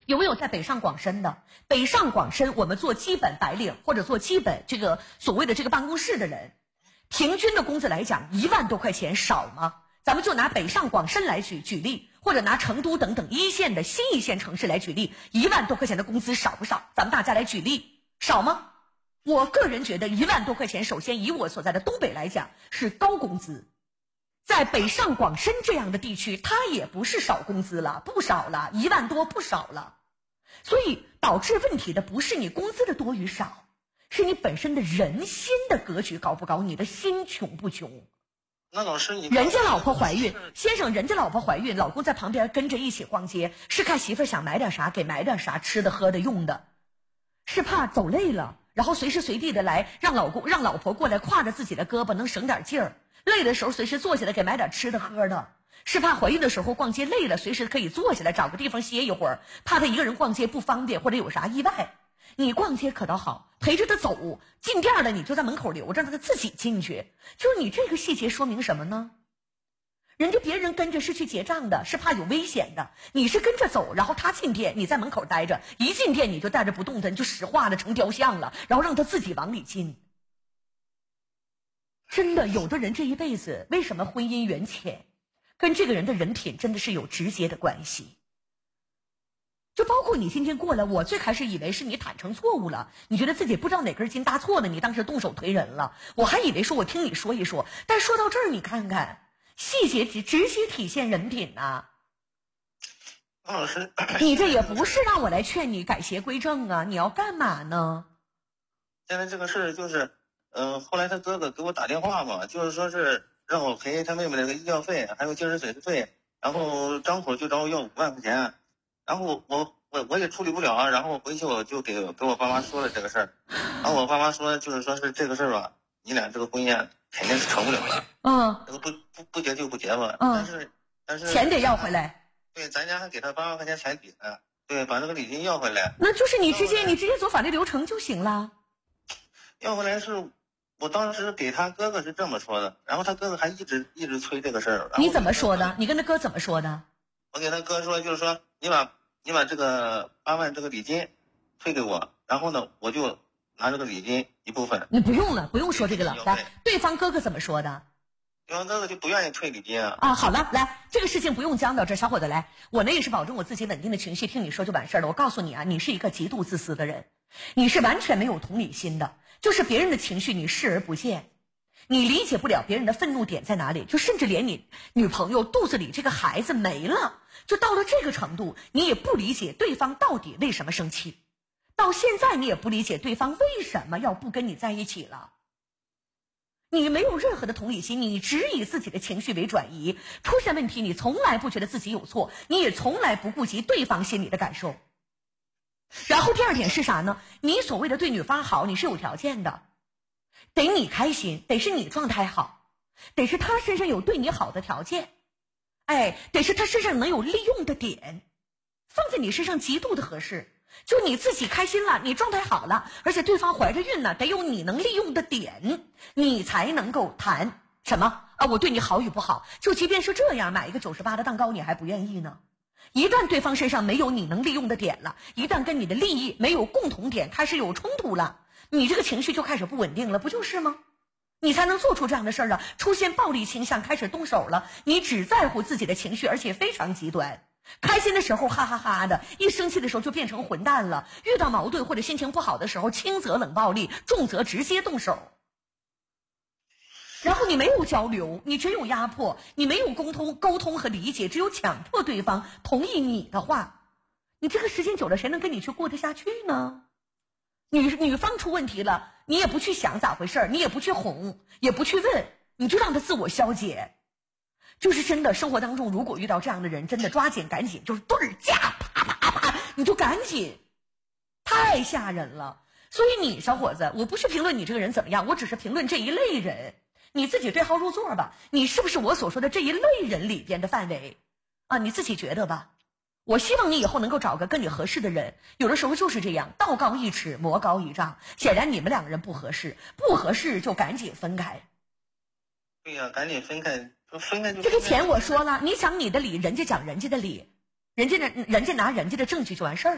有没有在北上广深的？北上广深我们做基本白领或者做基本这个所谓的这个办公室的人，平均的工资来讲1万多块钱少吗？咱们就拿北上广深来举例，或者拿成都等等一线的新一线城市来举例，1万多块钱的工资少不少？咱们大家来举例，少吗？我个人觉得1万多块钱，首先以我所在的东北来讲是高工资，在北上广深这样的地区，它也不是少工资了，不少了，1万多不少了。所以导致问题的不是你工资的多与少，是你本身的人心的格局高不高，你的心穷不穷。 那老师， 人家老婆怀孕，先生，人家老婆怀孕，老公在旁边跟着一起逛街，是看媳妇想买点啥给买点啥，吃的喝的用的，是怕走累了，然后随时随地的来让老婆过来挎着自己的胳膊能省点劲儿，累的时候随时坐下来给买点吃的喝的，是怕怀孕的时候逛街累了随时可以坐下来找个地方歇一会儿，怕她一个人逛街不方便或者有啥意外。你逛街可倒好，陪着他走，进店了你就在门口留着，让他自己进去。就是你这个细节说明什么呢？人家别人跟着是去结账的，是怕有危险的，你是跟着走，然后他进店，你在门口待着，一进店你就待着不动弹，你就石化了成雕像了，然后让他自己往里进。真的，有的人这一辈子为什么婚姻缘浅，跟这个人的人品真的是有直接的关系。就包括你今天过来，我最开始以为是你坦诚错误了，你觉得自己不知道哪根筋搭错了，你当时动手推人了，我还以为说我听你说一说，但说到这儿你看看，细节直接体现人品啊。 老师， 你这也不是让我来劝你改邪归正啊，你要干嘛呢？ 现在这个事就是，后来他哥哥给我打电话嘛，就是说是让我赔他妹妹那个医药费，还有精神损失费，然后张口就找我要5万块钱。然后我也处理不了啊，然后回去我就给我爸妈说了这个事儿，然后我爸妈说就是说是这个事儿吧，你俩这个婚姻肯定是成不了了，这个不结就不结吧，但是钱得要回来， 对，咱家还给他8万块钱彩礼呢，对，把那个礼金要回来， 那就是你直接走法律流程就行了。 要回来是我当时给他哥哥是这么说的，然后他哥哥还一直催这个事儿。 你怎么说的？你跟他哥怎么说的？ 我给他哥说，就是说你把这个8万这个礼金退给我，然后呢，我就拿这个礼金一部分。 你不用了，不用说这个了。来，对方哥哥怎么说的？ 对方哥哥就不愿意退礼金啊。 好了，来，这个事情不用僵到这，小伙子来，我呢也是保证我自己稳定的情绪，听你说就完事儿了。我告诉你啊，你是一个极度自私的人，你是完全没有同理心的，就是别人的情绪你视而不见。你理解不了别人的愤怒点在哪里，就甚至连你女朋友肚子里这个孩子没了，就到了这个程度，你也不理解对方到底为什么生气，到现在你也不理解对方为什么要不跟你在一起了。你没有任何的同理心，你只以自己的情绪为转移，出现问题你从来不觉得自己有错，你也从来不顾及对方心里的感受。然后第二点是啥呢？你所谓的对女方好，你是有条件的，得你开心，得是你状态好，得是他身上有对你好的条件，得是他身上能有利用的点，放在你身上极度的合适。就你自己开心了，你状态好了，而且对方怀着孕呢，得有你能利用的点，你才能够谈什么我对你好与不好。就即便是这样，买一个98的蛋糕你还不愿意呢。一旦对方身上没有你能利用的点了，一旦跟你的利益没有共同点，开始有冲突了，你这个情绪就开始不稳定了，不就是吗？你才能做出这样的事儿啊，出现暴力倾向，开始动手了。你只在乎自己的情绪，而且非常极端。开心的时候哈哈哈的，一生气的时候就变成混蛋了。遇到矛盾或者心情不好的时候，轻则冷暴力，重则直接动手。然后你没有交流，你只有压迫，你没有沟通和理解，只有强迫对方同意你的话。你这个时间久了，谁能跟你去过得下去呢？女方出问题了，你也不去想咋回事，你也不去哄，也不去问，你就让他自我消解。就是真的，生活当中如果遇到这样的人，真的抓紧赶紧就是对儿架，啪啪啪，你就赶紧，太吓人了。所以你小伙子，我不是评论你这个人怎么样，我只是评论这一类人，你自己对号入座吧，你是不是我所说的这一类人里边的范围啊？你自己觉得吧。我希望你以后能够找个跟你合适的人，有的时候就是这样，道高一尺，魔高一丈。显然你们两个人不合适，不合适就赶紧分开。 对呀，赶紧分开，分开就这个钱我说了，你讲你的理，人家讲人家的理，人家拿人家的证据就完事儿了。